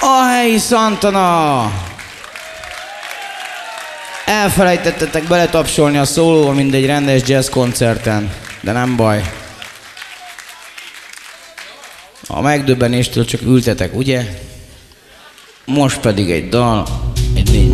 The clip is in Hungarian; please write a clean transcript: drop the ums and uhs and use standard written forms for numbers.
A helyi Santana! Elfelejtettetek beletapsolni a szólóba, mint egy rendes jazz koncerten, de nem baj. A megdöbbenéstől csak ültetek, ugye? Most pedig egy dal.